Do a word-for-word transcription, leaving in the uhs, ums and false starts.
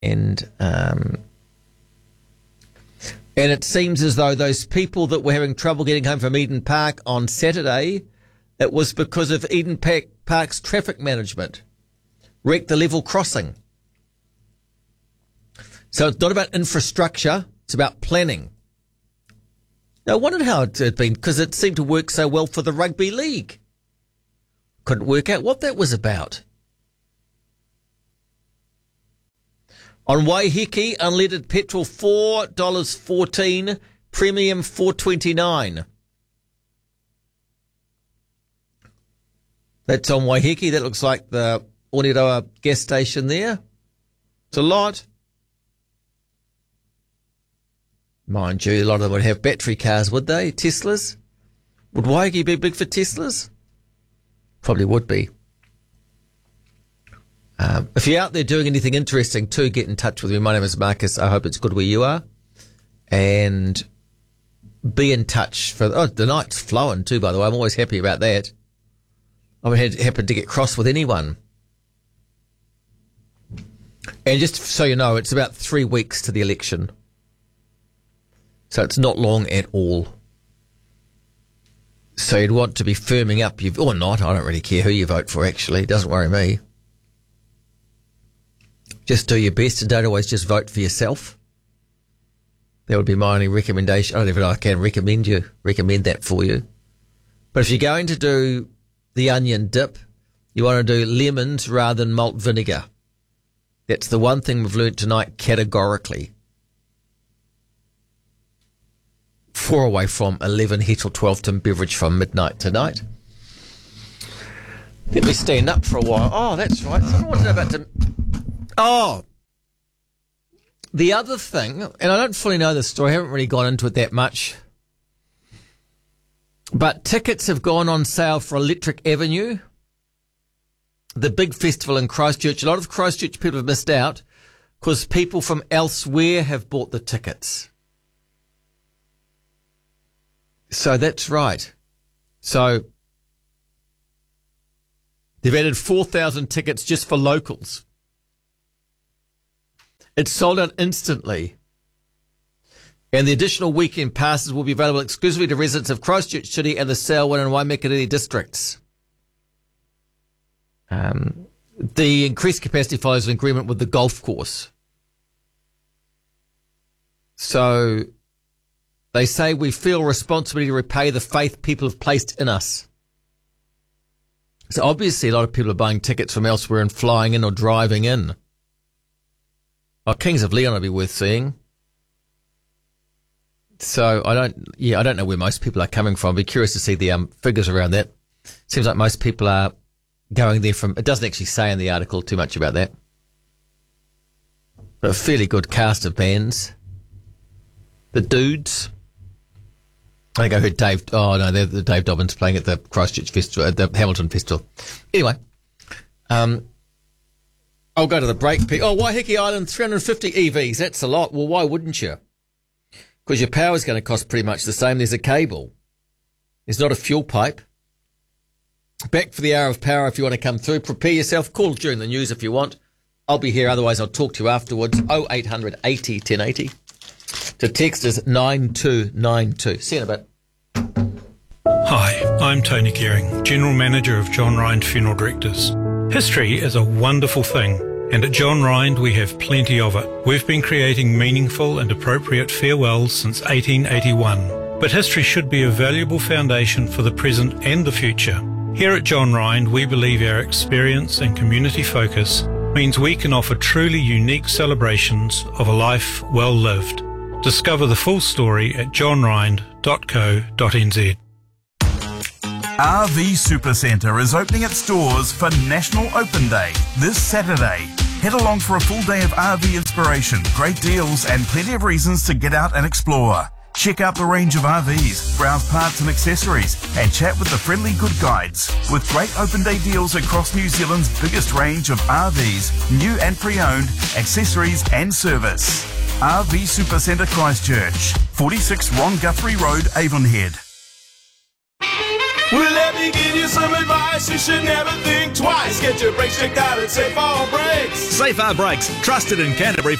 And um, and it seems as though those people that were having trouble getting home from Eden Park on Saturday, it was because of Eden Park, Park's traffic management. Wrecked the level crossing. So it's not about infrastructure, it's about planning. Now, I wondered how it had been, because it seemed to work so well for the rugby league. Couldn't work out what that was about. On Waiheke, unleaded petrol four dollars fourteen, premium four dollars twenty-nine. That's on Waiheke. That looks like the Oniroa gas station there. It's a lot. Mind you, a lot of them would have battery cars, would they? Teslas? Would Waiheke be big for Teslas? Probably would be. Um, if you're out there doing anything interesting, too, get in touch with me. My name is Marcus. I hope it's good where you are. And be in touch. For oh, the night's flowing too, by the way. I'm always happy about that. I haven't happened to get cross with anyone. And just so you know, it's about three weeks to the election. So it's not long at all. So you'd want to be firming up, you've, or not, I don't really care who you vote for, actually. It doesn't worry me. Just do your best and don't always just vote for yourself. That would be my only recommendation. I don't even know if I can recommend you, recommend that for you. But if you're going to do the onion dip, you want to do lemons rather than malt vinegar. That's the one thing we've learnt tonight categorically. Four away from eleven, Hetzel Twelveton beverage from midnight tonight. Let me stand up for a while. Oh, that's right. Someone wanted to know about... To... Oh! The other thing, and I don't fully know the story, I haven't really gone into it that much, but tickets have gone on sale for Electric Avenue, the big festival in Christchurch. A lot of Christchurch people have missed out because people from elsewhere have bought the tickets. So that's right. So they've added four thousand tickets just for locals. It's sold out instantly. And the additional weekend passes will be available exclusively to residents of Christchurch City and the Selwyn and Waimakariri districts. Um, the increased capacity follows an agreement with the golf course. So they say we feel responsibility to repay the faith people have placed in us. So obviously a lot of people are buying tickets from elsewhere and flying in or driving in. Oh, Kings of Leon will be worth seeing. So I don't, yeah, I don't know where most people are coming from. I'd be curious to see the um, figures around that. Seems like most people are going there from, it doesn't actually say in the article too much about that. But a fairly good cast of bands. The Dudes. I think I heard Dave, oh no, they're the Dave Dobbins playing at the Christchurch Festival, at the Hamilton Festival. Anyway, um, I'll go to the break. Oh, Waiheke Island, three hundred fifty E Vs. That's a lot. Well, why wouldn't you? Because your power's going to cost pretty much the same. There's a cable. There's not a fuel pipe. Back for the hour of power if you want to come through. Prepare yourself. Call during the news if you want. I'll be here. Otherwise, I'll talk to you afterwards. oh eight hundred eighty ten eighty. To text is nine two nine two. See you in a bit. Hi, I'm Tony Gearing, General Manager of John Rind Funeral Directors. History is a wonderful thing, and at John Rind we have plenty of it. We've been creating meaningful and appropriate farewells since eighteen eighty-one, but history should be a valuable foundation for the present and the future. Here at John Rind, we believe our experience and community focus means we can offer truly unique celebrations of a life well lived. Discover the full story at john rind dot co dot n z. R V Supercentre is opening its doors for National Open Day this Saturday. Head along for a full day of R V inspiration, great deals and plenty of reasons to get out and explore. Check out the range of R Vs, browse parts and accessories and chat with the friendly good guides. With great open day deals across New Zealand's biggest range of R Vs, new and pre-owned, accessories and service. R V Supercentre Christchurch, forty-six Ron Guthrie Road, Avonhead. Well, let me me give you some advice. You should never think twice. Get your brakes checked out at Safe All Brakes. Safe Our Brakes, trusted in Canterbury